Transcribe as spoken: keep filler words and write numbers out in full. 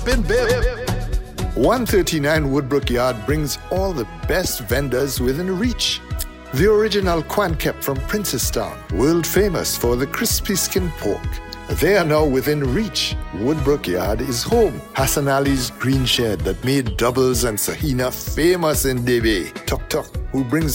Been Bib. one thirty-nine Woodbrook Yard brings all the best vendors within reach. The original Quan Kep from Princestown, world famous for the crispy skin pork. They are now within reach. Woodbrook Yard is home. Hassan Ali's green shed that made doubles and Sahina famous in Debe. Tok Tok, who brings